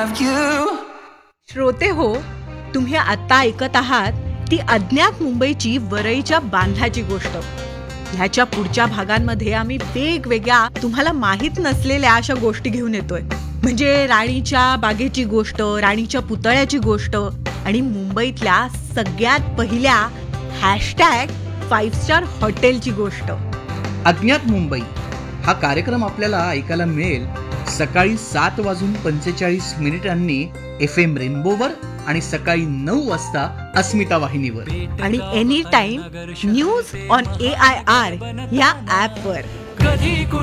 have you. श्रोते हो, तुम्ही आता ऐकत आहात ती अज्ञात मुंबईची वरईच्या बांधाची गोष्ट. ह्याच्या पुढच्या भागांमध्ये आम्ही वेगवेगळ्या तुम्हाला माहीत नसलेल्या अशा गोष्टी घेऊन येतोय. म्हणजे राणीच्या बागेची गोष्ट, राणीच्या पुतळ्याची गोष्ट आणि मुंबईतल्या सगळ्यात पहिल्या #5 स्टार हॉटेलची गोष्ट. अज्ञात मुंबई हा कार्यक्रम आपल्याला ऐकायला मिळेल सकाळी 7:45 FM रेनबोवर आणि सकाळी 9 वाजता अस्मिता वाहिनीवर आणि any time news on AIR या ॲपवर. कधी